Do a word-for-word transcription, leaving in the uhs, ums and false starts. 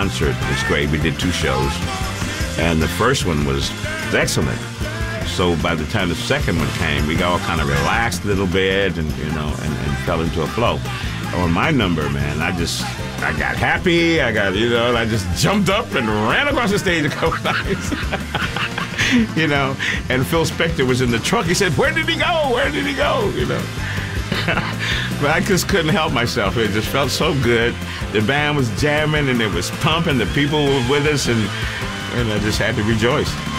concert was great. We did two shows, and the first one was excellent. So by the time the second one came, we all kind of relaxed a little bit, and you know, and, and fell into a flow. On my number, man, I just, I got happy. I got, you know, I just jumped up and ran across the stage a couple times. You know, and Phil Spector was in the truck. He said, "Where did he go? Where did he go?" You know. But I just couldn't help myself. It just felt so good. The band was jamming and it was pumping. The people were with us, and and I just had to rejoice.